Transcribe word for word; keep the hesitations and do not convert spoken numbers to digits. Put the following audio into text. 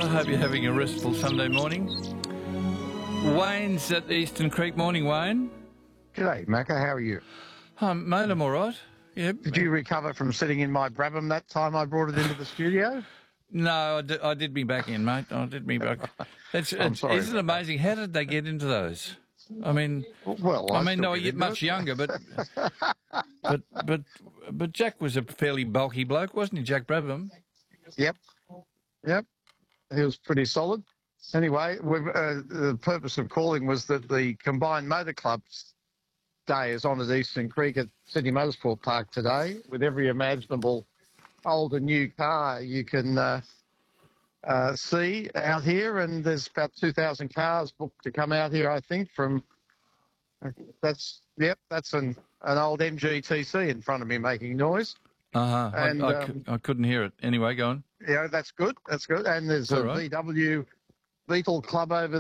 I hope you're having a restful Sunday morning. Wayne's at Eastern Creek. Morning, Wayne. G'day, Macca. How are you? Um, mate, I'm all right. Yeah. Did you recover from sitting in my Brabham that time I brought it into the studio? No, I did, I did me back in, mate. I did me back. It's, I'm it's, sorry isn't it about amazing? How did they get into those? I mean, Well, I, I mean, still no, get you're into much it. younger, but but but but Jack was a fairly bulky bloke, wasn't he, Jack Brabham? Yep, yep. He was pretty solid. Anyway, we've, uh, the purpose of calling was that the Combined Motor Club's day is on at Eastern Creek at Sydney Motorsport Park today, with every imaginable old and new car you can uh, uh, see out here, and there's about two thousand cars booked to come out here, I think, from... That's, yep, that's an, an old M G T C in front of me making noise. Uh-huh. And, I, I, um, I couldn't hear it. Anyway, go on. Yeah, that's good, that's good. And there's It's a all right. V W Beetle Club over